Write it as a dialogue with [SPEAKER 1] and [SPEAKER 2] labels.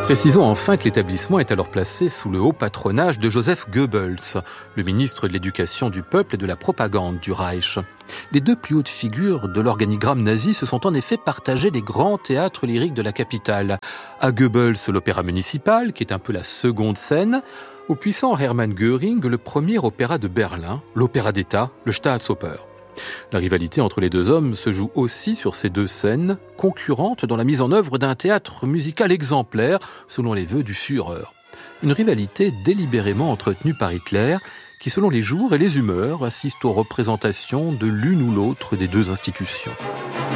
[SPEAKER 1] Précisons enfin que l'établissement est alors placé sous le haut patronage de Joseph Goebbels, le ministre de l'Éducation du peuple et de la propagande du Reich. Les deux plus hautes figures de l'organigramme nazi se sont en effet partagés les grands théâtres lyriques de la capitale. À Goebbels, l'opéra municipal, qui est un peu la seconde scène, au puissant Hermann Göring, le premier opéra de Berlin, l'opéra d'État, le Staatsoper. La rivalité entre les deux hommes se joue aussi sur ces deux scènes, concurrentes dans la mise en œuvre d'un théâtre musical exemplaire, selon les vœux du Führer. Une rivalité délibérément entretenue par Hitler, qui selon les jours et les humeurs assiste aux représentations de l'une ou l'autre des deux institutions.